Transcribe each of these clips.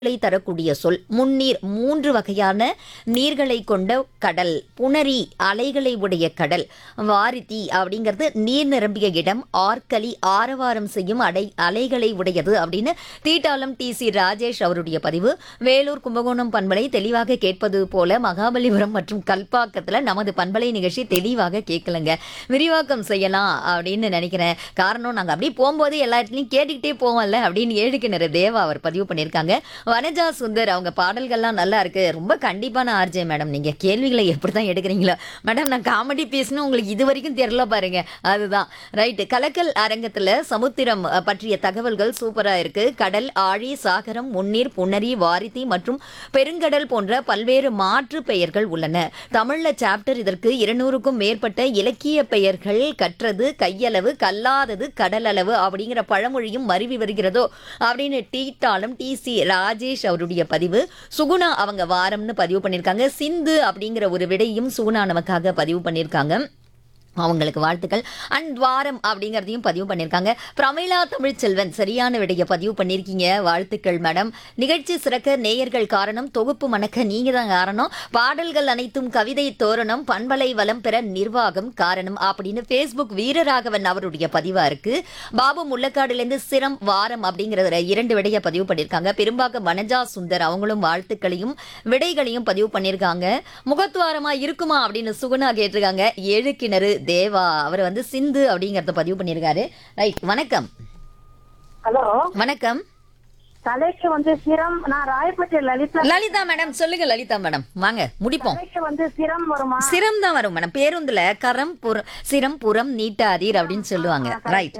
தரக்கூடிய சொல். முன்னீர் 3 வகையான நீர்களை கொண்ட கடல். புணரி அலைகளை உடைய கடல். வாரிதி அப்படிங்கிறது நீர் நிரம்பிய இடம். ஆற்களி ஆரவாரம் செய்யும் அலைகளை உடையது அப்படின்னு தீட்டாளம் டி.சி. ராஜேஷ் அவருடைய பதிவு. வேலூர் கும்பகோணம் பண்பலை தெளிவாக கேட்பது போல மகாபலிபுரம் மற்றும் கல்பாக்கத்தில் நமது பண்பலை நிகழ்ச்சி தெளிவாக கேட்கலங்க. விரிவாக்கம் செய்யலாம் அப்படின்னு நினைக்கிறேன். காரணம் நாங்கள் அப்படியே போகும்போது எல்லா இடத்துலையும் கேட்டுக்கிட்டே போவோம்ல அப்படின்னு ஏழுக்கிணறு தேவா அவர் பதிவு பண்ணியிருக்காங்க. வனஜா சுந்தர் அவங்க பாடல்கள்லாம் நல்லா இருக்கு. ரொம்ப கண்டிப்பான ஆர்ஜே மேடம். நீங்க கேள்விகளை எப்படிதான் எடுக்கிறீங்களோ மேடம். நான் காமெடி பேசணும் உங்களுக்கு இது வரைக்கும் தெரியல பாருங்க. அதுதான் ரைட்டு. கலக்கல் அரங்கத்துல சமுத்திரம் பற்றிய தகவல்கள் சூப்பரா இருக்கு. கடல், ஆழி, சாகரம், முன்னீர், புணரி, வாரிதி மற்றும் பெருங்கடல் போன்ற பல்வேறு மாற்று பெயர்கள் உள்ளன. தமிழ்ல சாப்டர் இதற்கு 200க்கும் மேற்பட்ட இலக்கிய பெயர்கள். கற்றது கையளவு, கல்லாதது கடலளவு அப்படிங்கிற பழமொழியும் மருவி வருகிறதோ அப்படின்னு டீட்டாலும் டி.சி. ராஜேஷ் அவருடைய பதிவு. சுகுணா அவங்க வாரம்னு பதிவு பண்ணியிருக்காங்க. சிந்து அப்படிங்கிற ஒரு விடையும் சுகுணா நமக்காக பதிவு பண்ணியிருக்காங்க. அவங்களுக்கு வாழ்த்துக்கள். அண்ட் வாரம் அப்படிங்கிறதையும் பதிவு பண்ணியிருக்காங்க. பிரமிளா தமிழ்ச்செல்வன் சரியான விடைய பதிவு பண்ணியிருக்கீங்க. வாழ்த்துக்கள் மேடம். நிகழ்ச்சி சிறக்க நேயர்கள் காரணம், தொகுப்பு மணக்க நீங்க தான் காரணம், பாடல்கள் அனைத்தும் கவிதை தோரணம், பண்பலை வளம் பெற நிர்வாகம் காரணம் அப்படின்னு ஃபேஸ்புக் வீரராகவன் அவருடைய பதிவா இருக்கு. பாபு முள்ளக்காடுலேருந்து சிரம் வாரம் அப்படிங்கிற 2 விடைய பதிவு பண்ணியிருக்காங்க. பெரும்பாக்கம் வனஜா சுந்தர் அவங்களும் வாழ்த்துக்களையும் விடைகளையும் பதிவு பண்ணியிருக்காங்க. முகத்துவாரமா இருக்குமா அப்படின்னு சுகுணா கேட்டிருக்காங்க. ஏழுக்கிணறு தேவா அவர் சிந்து அப்படிங்கறத பதிவு பண்ணிருக்காரு. ரைட். வணக்கம். ஹலோ வணக்கம். தலைக்கு சிரம். நான் ராயப்பேட்டை லலிதா மேடம். சொல்லுங்க லலிதா மேடம். வாங்க முடிப்போம். தலைக்கு சிரம் வருமா? சிரம் தான் வரும் மேடம். பேருந்துல கரம் சிரம் புறம் நீட்டாதீர் அப்படின்னு சொல்லுவாங்க. ரைட்.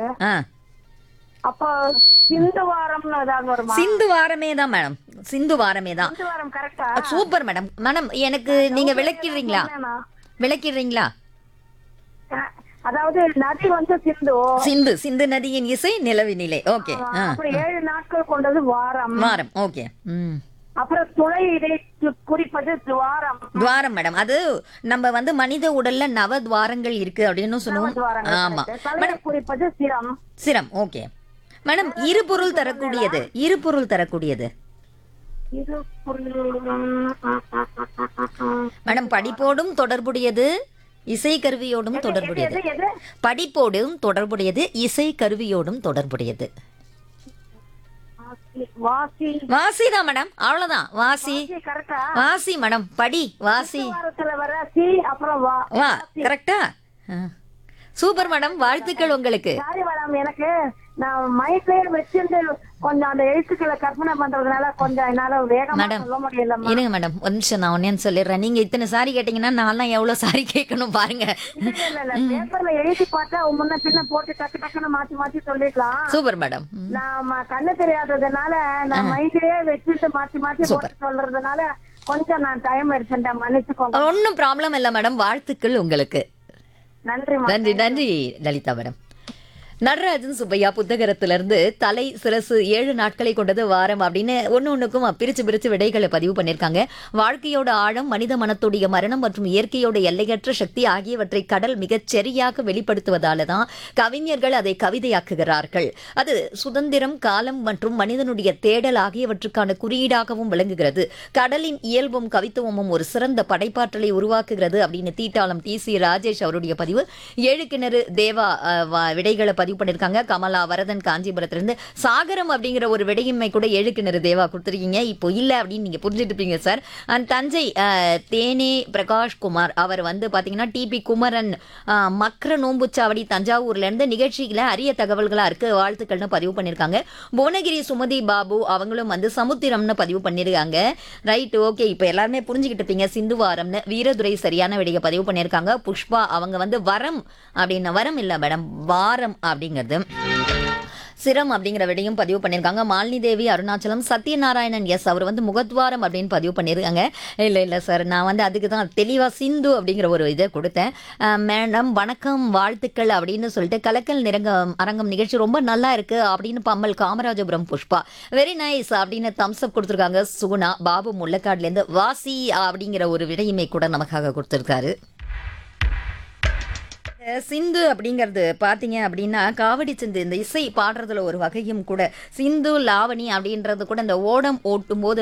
அப்போ சிந்து வாரம்னு ஏதாவது வருமா? சிந்து வாரமே தான் மேடம். சிந்து வாரமே தான். சிந்து வாரம் கரெக்டா? Super madam. மேடம் எனக்கு நீங்க விளக்கிடுறீங்களா? அதாவது நதி சிந்து. சிந்து சிந்து நதியின் இசை நிலவினிலே. ஓகே. அப்புறம் 7 நாட்கள் கொண்டது வாரம். வாரம். ஓகே. அப்புறம் துளை இதை குறிப்பது துவாரம். துவாரம் மேடம். அது நம்ம மனித உடல்ல நவ துவாரங்கள் இருக்கு அப்படின்னு சொல்லுவோம். ஆமா மேடம். குறிப்பது சிரம். சிரம். Okay madam. இருபொருள் தரக்கூடியது மேடம். படிப்போடும் தொடர்புடையது, இசை கருவியோடும் தொடர்புடையது. படிப்போடும் தொடர்புடையது, இசை கருவியோடும் தொடர்புடையது. வாசி தான் மேடம். அவ்வளவுதான். வாசி மேடம். படி வாசி. வா கரெக்டா? Super madam. வாழ்த்துக்கள் உங்களுக்கு. எனக்கு நான் மைண்ட்லயே வச்சிருந்து கொஞ்சம் அந்த எழுத்துக்களை கற்பனை பண்றதுனால கொஞ்சம் என்னால வேகமா சொல்ல முடியல. இருங்க மேடம் ஒரு நிமிஷம், நான் ஒன்னே சொல்லிடுறேன். நீங்க இத்தனை சாரி கேட்டீங்கன்னா நான்லாம் எவ்வளவு சாரி கேட்கணும் பாருங்க. பேப்பர்ல எழுதி பார்த்தா முன்ன பின்ன போட்டு டக்கு டக்குன்னு மாத்தி சொல்லிக்கலாம். Super madam. நான் கண்ணு தெரியாததுனால நான் மைண்ட்லயே வச்சுட்டு மாத்தி சொல்றதுனால கொஞ்சம் நான் டைம் எடுத்துட்டேன். மன்னிச்சுக்கோங்க. ஒன்னும் ப்ராப்ளம் இல்ல மேடம். வாழ்த்துக்கள் உங்களுக்கு. நன்றி லலிதா மேடம். நடராஜன் சுப்பையா புத்தகத்திலிருந்து தலை சிரசு 7 நாட்களை கொண்டது வாரம் அப்படின்னு ஒன்னுக்கும் பிரிச்சு விடைகளை பதிவு பண்ணிருக்காங்க. வாழ்க்கையோட ஆழம், மனித மனத்துடைய மரணம் மற்றும் இயற்கையோட எல்லையற்ற சக்தி ஆகியவற்றை கடல் மிகச் சரியாக வெளிப்படுத்துவதால தான் கவிஞர்கள் அதை கவிதையாக்குகிறார்கள். அது சுதந்திரம், காலம் மற்றும் மனிதனுடைய தேடல் ஆகியவற்றுக்கான குறியீடாகவும் விளங்குகிறது. கடலின் இயல்பும் கவித்துவமும் ஒரு சிறந்த படைப்பாற்றலை உருவாக்குகிறது அப்படின்னு தீட்டாளம் டி.சி. ராஜேஷ் அவருடைய பதிவு. ஏழுக்கிணறு தேவா விடைகளை பதிவு பண்ணிருக்காங்க. கமலா வரதன் காஞ்சிபுரத்திலிருந்து சாகரம் அப்படிங்கிற ஒரு விடையின்மை கூட ஏழுக்கிணறு தேவா கொடுத்திருக்கீங்க. இப்போ இல்ல அப்படின்னு நீங்க புரிஞ்சுட்டு இருப்பீங்க சார். தஞ்சை தேனே பிரகாஷ் குமார் அவர் பாத்தீங்கன்னா டி.பி. குமரன் மக்ர நோம்புச்சாவடி தஞ்சாவூர்ல இருந்து நிகழ்ச்சியில அரிய தகவல்களா இருக்கு, வாழ்த்துக்கள்னு பதிவு பண்ணிருக்காங்க. புவனகிரி சுமதி பாபு அவங்களும் சமுத்திரம்னு பதிவு பண்ணிருக்காங்க. ரைட். ஓகே. இப்ப எல்லாருமே புரிஞ்சுக்கிட்டு இருப்பீங்க. சிந்து வாரம்னு. வீரதுரை சரியான விடைய பதிவு பண்ணிருக்காங்க. புஷ்பா அவங்க வரம் அப்படின்னு வரம் இல்ல மேடம், வாரம் அப்படிங்கிறது. சிரம் அப்படிங்கிற விடையும் பதிவு பண்ணியிருக்காங்க. மாலினி தேவி அருணாச்சலம். சத்யநாராயணன் எஸ் அவர் முகத்வாரம் அப்படின்னு பதிவு பண்ணியிருக்காங்க. இல்லை சார், நான் அதுக்கு தான் தெளிவாக சிந்து அப்படிங்கிற ஒரு இதை கொடுத்தேன். மேடம் வணக்கம் வாழ்த்துக்கள் அப்படின்னு சொல்லிட்டு கலக்கல் அரங்கம் நிகழ்ச்சி ரொம்ப நல்லா இருக்கு அப்படின்னு பம்மல் காமராஜபுரம் புஷ்பா வெரி நைஸ் அப்படின்னு தம்ஸ்அப் கொடுத்துருக்காங்க. சுகுணா பாபு முள்ளக்காடுலேருந்து வாசி அப்படிங்கிற ஒரு விடையுமே கூட நமக்காக கொடுத்துருக்காரு. சிந்து அப்படிங்கிறது பார்த்தீங்க அப்படின்னா காவடி சிந்து இந்த இசை பாடுறதுல ஒரு வகையும் கூட. சிந்து லாவணி அப்படின்றது கூட இந்த ஓடம் ஓட்டும் போது